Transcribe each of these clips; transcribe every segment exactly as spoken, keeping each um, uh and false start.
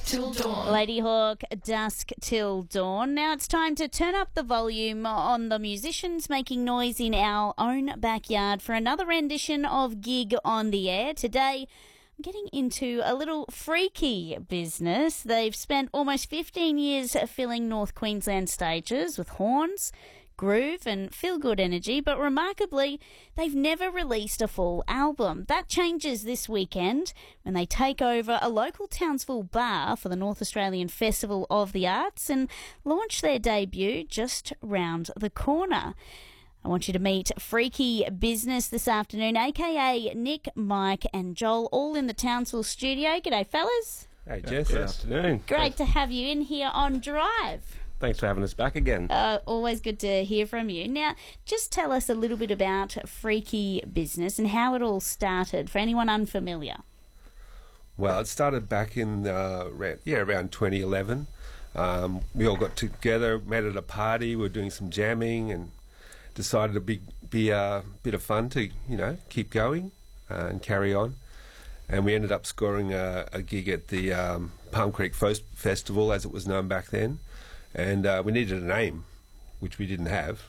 till dawn. Lady Hawk, Dusk Till Dawn. Now it's time to turn up the volume on the musicians making noise in our own backyard for another rendition of Gig on the Air. Today, I'm getting into a little freaky business. They've spent almost fifteen years filling North Queensland stages with horns, groove and feel-good energy, but remarkably, they've never released a full album. That changes this weekend when they take over a local Townsville bar for the North Australian Festival of the Arts and launch their debut just round the corner. I want you to meet Freaky Business this afternoon, aka Nick, Mike and Joel, all in the Townsville studio. G'day, fellas. Hey, Jess. Good afternoon. Great to have you in here on Drive. Thanks for having us back again. Uh, always good to hear from you. Now, just tell us a little bit about Freaky Business and how it all started for anyone unfamiliar. Well, it started back in uh, around, yeah, around twenty eleven. Um, we all got together, met at a party, we were doing some jamming and decided it'd be, be a bit of fun to, you know, keep going uh, and carry on. And we ended up scoring a, a gig at the um, Palm Creek Fest- Festival, as it was known back then. And uh, we needed a name, which we didn't have.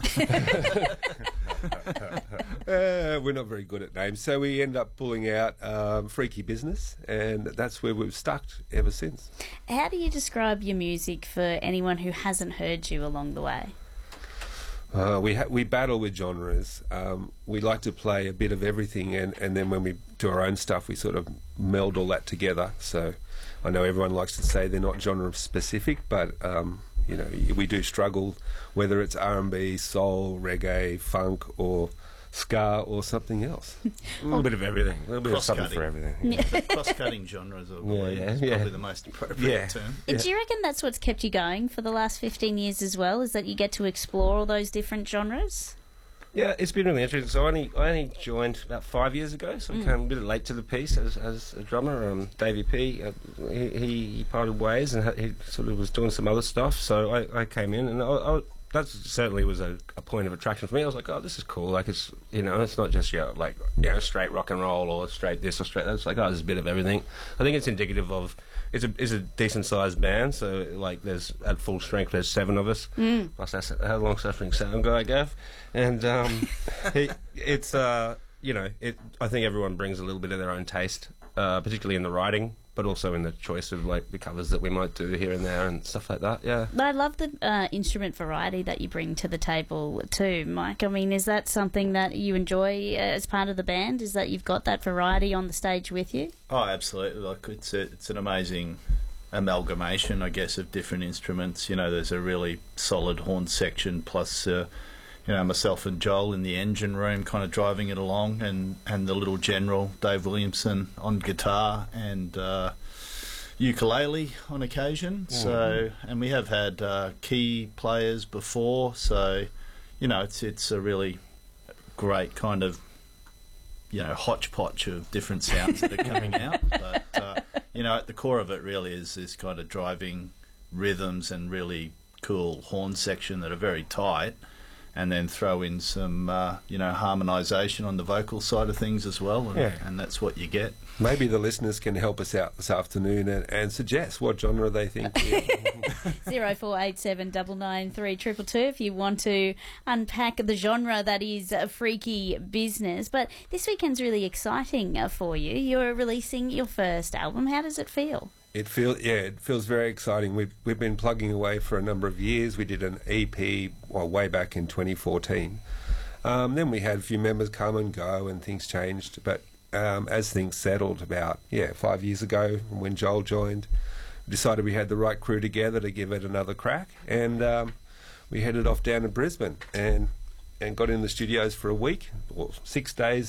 uh, we're not very good at names, so we ended up pulling out um, Freaky Business, and that's where we've stuck ever since. How do you describe your music for anyone who hasn't heard you along the way? Uh, we ha- we battle with genres. Um, we like to play a bit of everything, and, and then when we do our own stuff, we sort of meld all that together. So I know everyone likes to say they're not genre specific, but um, you know, we do struggle whether it's R and B, soul, reggae, funk, or ska, or something else. A little bit of everything. A little bit of something Cross-cutting. for everything. The cross-cutting genres, I believe, yeah, is yeah. probably the most appropriate Yeah. term. Do you reckon that's what's kept you going for the last fifteen years as well, is that you get to explore all those different genres? Yeah, it's been really interesting. So I only, I only joined about five years ago, so I Mm. came a bit late to the piece as, as a drummer. Um, Davey P, uh, he, he he parted ways and ha- he sort of was doing some other stuff, so I, I came in, and I, I, that certainly was a, a point of attraction for me. I was like, oh, this is cool. Like, it's, you know, it's not just, you know, like, you know, straight rock and roll or straight this or straight that. It's like, oh, there's a bit of everything. I think it's indicative of, it's a, it's a decent-sized band, so, like, there's, at full strength, there's seven of us, Mm. plus that's a long-suffering sound guy, Gav. And um, he, it's, uh, you know, it. I think everyone brings a little bit of their own taste, uh, particularly in the writing, but also in the choice of, like, the covers that we might do here and there and stuff like that, yeah. But I love the uh, instrument variety that you bring to the table too, Mike. I mean, is that something that you enjoy as part of the band? Is that you've got that variety on the stage with you? Oh, absolutely. Like, it's a, it's an amazing amalgamation, I guess, of different instruments. You know, there's a really solid horn section, plus, uh, you know, myself and Joel in the engine room kind of driving it along, and, and the little general, Dave Williamson, on guitar and uh, ukulele on occasion. Mm. So, and we have had uh, key players before, so, you know, it's it's a really great kind of, you know, hodgepodge of different sounds that are coming out. But, uh, you know, at the core of it really is this kind of driving rhythms and really cool horn section that are very tight, and then throw in some, uh, you know, harmonisation on the vocal side of things as well, and, Yeah. and that's what you get. Maybe the listeners can help us out this afternoon and, and suggest what genre they think. Zero four eight seven double nine three triple two if you want to unpack the genre that is a Freaky Business. But this weekend's really exciting uh, for you. You're releasing your first album. How does it feel? It feels yeah, it feels very exciting. We've we've been plugging away for a number of years. We did an E P well, way back in twenty fourteen. Um, then we had a few members come and go, and things changed. But um, as things settled about yeah five years ago, when Joel joined, we decided we had the right crew together to give it another crack, and um, we headed off down to Brisbane and and got in the studios for a week or six days.